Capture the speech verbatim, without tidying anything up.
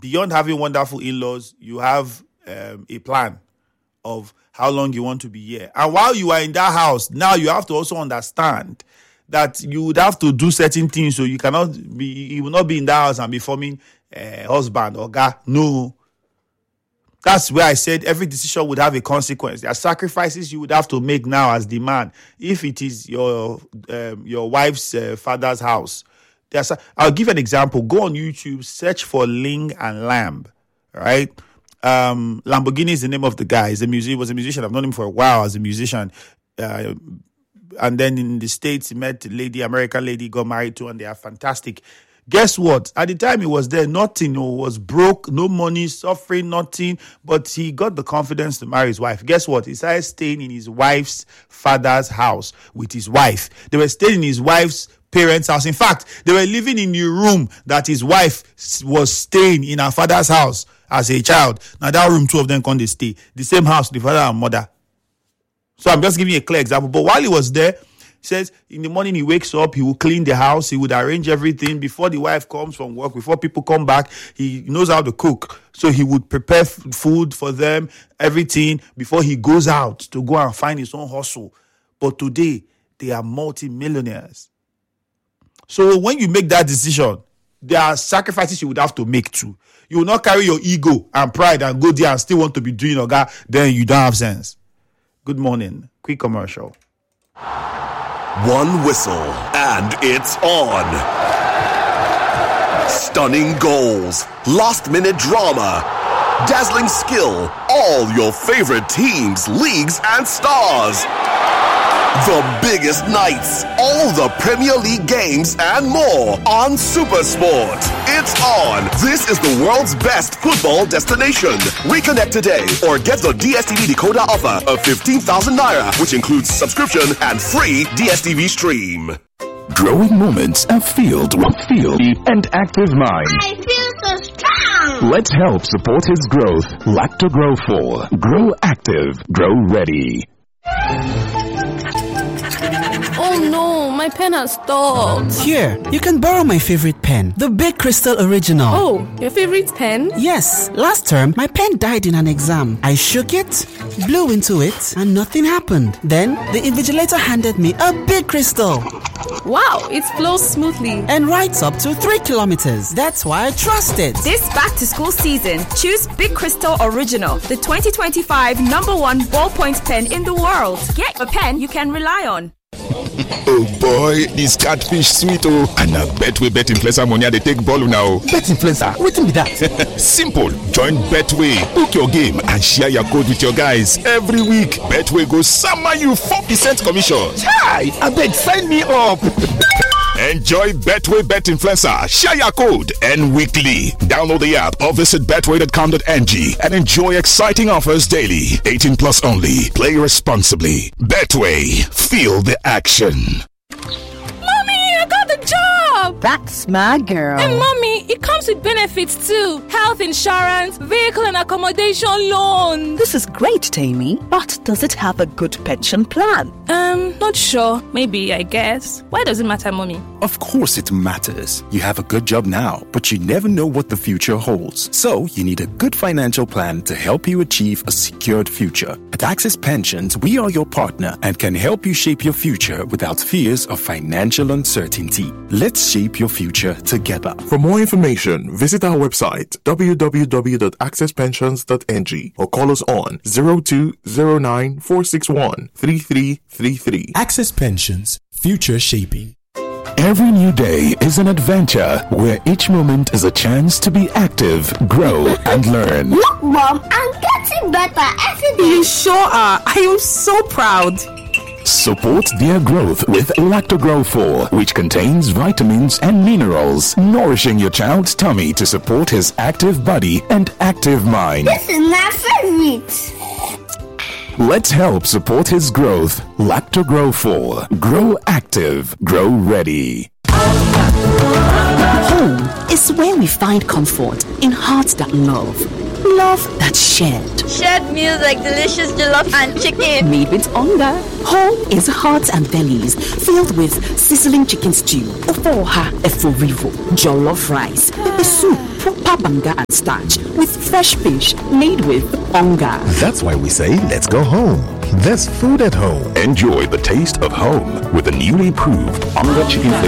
beyond having wonderful in-laws, you have um, a plan of how long you want to be here. And while you are in that house, now you have to also understand that you would have to do certain things, so you cannot be, you will not be in that house and be forming a uh, husband or guy. No. That's where I said every decision would have a consequence. There are sacrifices you would have to make now as the man. If it is your um, your wife's uh, father's house, there's a, I'll give an example. Go on YouTube, search for Ling and Lamb, right? Um, Lamborghini is the name of the guy. He's a musician. He was a musician. I've known him for a while as a musician. Uh, and then in the States, he met a lady, American lady, got married to, and they are fantastic. Guess what? At the time he was there, nothing, he was broke, no money, suffering, nothing. But he got the confidence to marry his wife. Guess what? He started staying in his wife's father's house with his wife. They were staying in his wife's parents' house. In fact, they were living in the room that his wife was staying in her father's house as a child. Now that room, two of them come, they stay. The same house, the father and mother. So I'm just giving you a clear example. But while he was there, he says in the morning he wakes up, he will clean the house, he would arrange everything before the wife comes from work, before people come back. He knows how to cook. So he would prepare f- food for them, everything, before he goes out to go and find his own hustle. But today, they are multi-millionaires. So when you make that decision, there are sacrifices you would have to make too. You will not carry your ego and pride and go there and still want to be doing yoga, then you don't have sense. Good morning. Quick commercial. One whistle, and it's on. Stunning goals, last-minute drama, dazzling skill, all your favorite teams, leagues, and stars. The biggest nights, all the Premier League games, and more on SuperSport. It's on. This is the world's best football destination. Reconnect today or get the D S T V decoder offer of fifteen thousand naira, which includes subscription and free D S T V stream. Growing moments are filled with feel and active mind. I feel so strong. Let's help support his growth. Lactogrow four. Grow active. Grow ready. Oh no, my pen has stopped. Here, you can borrow my favorite pen, the Big Crystal Original. Oh, your favorite pen? Yes, last term, my pen died in an exam. I shook it, blew into it, and nothing happened. Then, the invigilator handed me a Big Crystal. Wow, it flows smoothly and writes up to three kilometers. That's why I trust it. This back-to-school season, choose Big Crystal Original, the twenty twenty-five number one ballpoint pen in the world. Get a pen you can rely on. Oh boy, this catfish sweet oh. And I bet we bet influencer money they take ball now. Bet influencer, what be that? Simple. Join Betway, book your game and share your code with your guys every week. Betway goes summer you four percent commission. Chai, I bet sign me up. Enjoy Betway Bet Influencer, share your code, and weekly. Download the app or visit betway dot com dot n g and enjoy exciting offers daily. eighteen plus only. Play responsibly. Betway, feel the action. Mommy, I got the job! That's my girl. And mommy, it comes with benefits too. Health insurance, vehicle and accommodation loan. This is great, Tammy. But does it have a good pension plan? Um, not sure. Maybe, I guess. Why does it matter, mommy? Of course it matters. You have a good job now, but you never know what the future holds. So you need a good financial plan to help you achieve a secured future. At Access Pensions, we are your partner and can help you shape your future without fears of financial uncertainty. Let's shape your future together. For more information, visit our website w w w dot access pensions dot n g or call us on zero two zero nine four six one three three three three. Access Pensions, future shaping. Every new day is an adventure where each moment is a chance to be active, grow, and learn. Look, Mom, I'm getting better every day. You sure are. I am so proud. Support their growth with Lactogrow four, which contains vitamins and minerals, nourishing your child's tummy to support his active body and active mind. This is my favorite. Let's help support his growth. Lactogrow four. Grow active. Grow ready. Home is where we find comfort in hearts that love. Love that's shared. Shared meals like delicious jollof and chicken. Made with hunger. Home is hearts and bellies filled with sizzling chicken stew, ofoha eforivo, jollof rice, pepper soup, proper banga and starch with fresh fish made with hunger. That's why we say let's go home. There's food at home. Enjoy the taste of home with the newly improved Onga Chicken